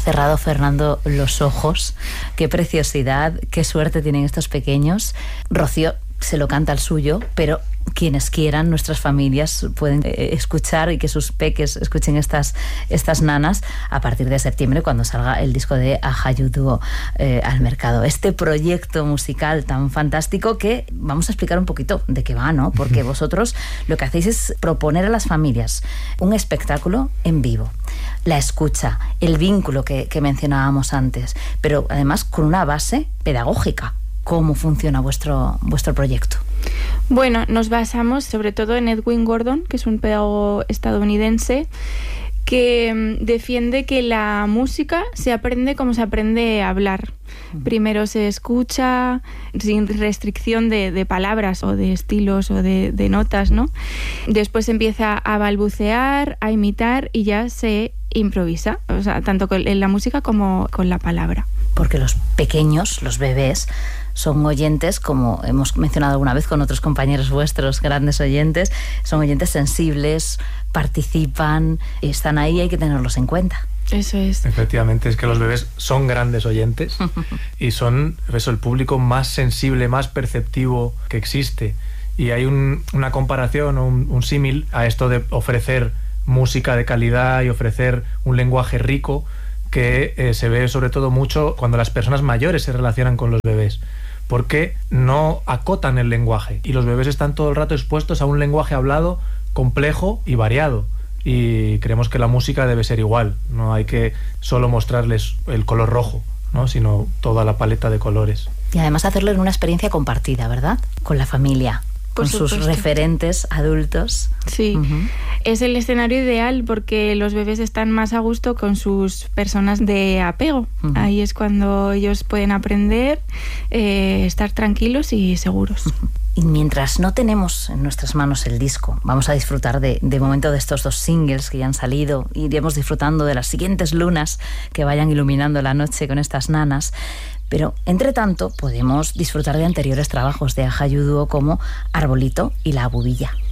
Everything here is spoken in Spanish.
cerrado, Fernando, los ojos. Qué preciosidad, qué suerte tienen estos pequeños. Rocío se lo canta al suyo, pero quienes quieran, nuestras familias pueden escuchar y que sus peques escuchen estas nanas a partir de septiembre, cuando salga el disco de Ahayuduo al mercado. Este proyecto musical tan fantástico que vamos a explicar un poquito de qué va, ¿no? Porque vosotros lo que hacéis es proponer a las familias un espectáculo en vivo, la escucha, el vínculo que mencionábamos antes, pero además con una base pedagógica. ¿Cómo funciona vuestro proyecto? Bueno, nos basamos sobre todo en Edwin Gordon, que es un pedagogo estadounidense que defiende que la música se aprende como se aprende a hablar. Primero se escucha sin restricción de palabras o de estilos o de notas, ¿no? Después se empieza a balbucear, a imitar y ya se improvisa, o sea, tanto en la música como con la palabra. Porque los pequeños, los bebés, son oyentes, como hemos mencionado alguna vez con otros compañeros vuestros, grandes oyentes, son oyentes sensibles, participan, están ahí, hay que tenerlos en cuenta. Eso es. Efectivamente, es que los bebés son grandes oyentes y son el público más sensible, más perceptivo que existe. Y hay una comparación o un símil a esto de ofrecer música de calidad y ofrecer un lenguaje rico que se ve sobre todo mucho cuando las personas mayores se relacionan con los bebés, porque no acotan el lenguaje y los bebés están todo el rato expuestos a un lenguaje hablado complejo y variado, y creemos que la música debe ser igual. No hay que solo mostrarles el color rojo, ¿no? Sino toda la paleta de colores. Y además hacerlo en una experiencia compartida, ¿verdad? Con la familia, con sus referentes adultos. Sí, es el escenario ideal porque los bebés están más a gusto con sus personas de apego. Ahí es cuando ellos pueden aprender, estar tranquilos y seguros. Y mientras no tenemos en nuestras manos el disco, vamos a disfrutar de momento de estos 2 singles que ya han salido. Iremos disfrutando de las siguientes lunas que vayan iluminando la noche con estas nanas. Pero, entre tanto, podemos disfrutar de anteriores trabajos de Ahayuduo como Arbolito y La Abubilla.